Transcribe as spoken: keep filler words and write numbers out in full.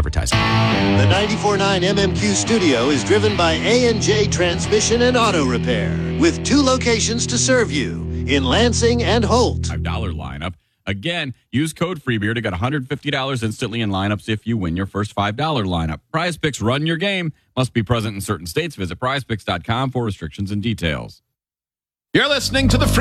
advertising. The ninety-four point nine M M Q studio is driven by A and J Transmission and Auto Repair, with two locations to serve you, in Lansing and Holt. five dollar lineup. Again, use code FREEBEER to get one hundred fifty dollars instantly in lineups if you win your first five dollar lineup. Prize Picks, run your game. Must be present in certain states. Visit prize picks dot com for restrictions and details. You're listening to the Free